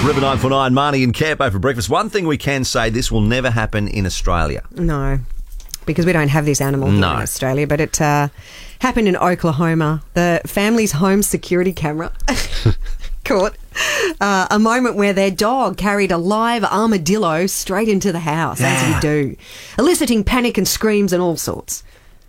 River 949, Marnie and Campo for breakfast. One thing we can say, this will never happen in Australia. No, because we don't have this animal here in Australia, but it happened in Oklahoma. The family's home security camera caught a moment where their dog carried a live armadillo straight into the house, as you do, eliciting panic and screams and all sorts.